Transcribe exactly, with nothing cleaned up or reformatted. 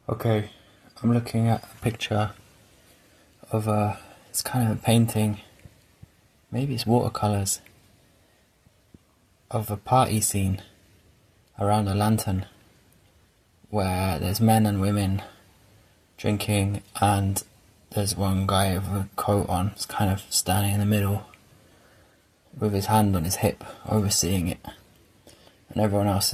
Okay, I'm looking at a picture of a, it's kind of a painting, maybe it's watercolours, of a party scene around a lantern where there's men and women drinking and there's one guy with a coat on, he's kind of standing in the middle with his hand on his hip overseeing it, and everyone else